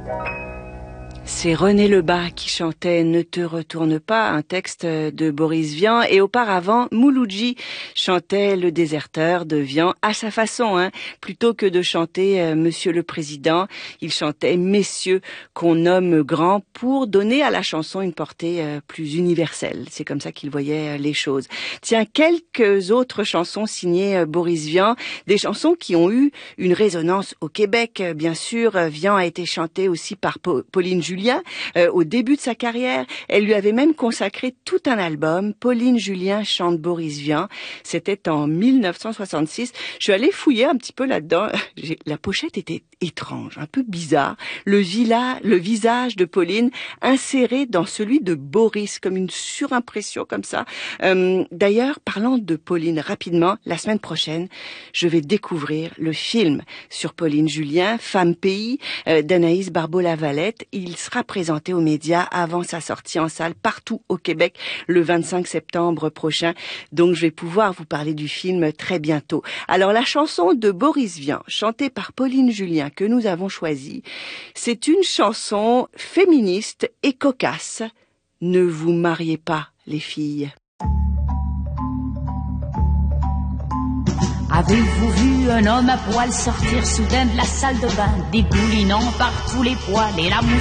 C'est René Lebas qui chantait Ne te retourne pas, un texte de Boris Vian, et auparavant Mouloudji chantait Le déserteur de Vian à sa façon, plutôt que de chanter Monsieur le Président, il chantait Messieurs qu'on nomme grands pour donner à la chanson une portée plus universelle. C'est comme ça qu'il voyait les choses. Tiens, quelques autres chansons signées Boris Vian, des chansons qui ont eu une résonance au Québec, bien sûr. Vian a été chanté aussi par Pauline Julien au début de sa carrière. Elle lui avait même consacré tout un album. Pauline Julien chante Boris Vian. C'était en 1966. Je suis allée fouiller un petit peu là-dedans. La pochette était étrange, un peu bizarre. Le visage de Pauline inséré dans celui de Boris, comme une surimpression comme ça. D'ailleurs, parlant de Pauline rapidement, la semaine prochaine, je vais découvrir le film sur Pauline Julien, Femme Pays, d'Anaïs Barbeau-Lavalette. Il sera présenté aux médias avant sa sortie en salle partout au Québec le 25 septembre prochain. Donc je vais pouvoir vous parler du film très bientôt. Alors la chanson de Boris Vian, chantée par Pauline Julien, que nous avons choisie, c'est une chanson féministe et cocasse. Ne vous mariez pas, les filles. Avez-vous vu un homme à poil sortir soudain de la salle de bain, dégoulinant par tous les poils et la moustache